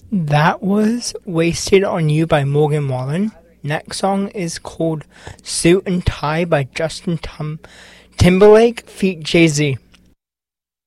That was Wasted on You by Morgan Wallen. Next song is called Suit and Tie by Justin Timberlake feat. Jay-Z.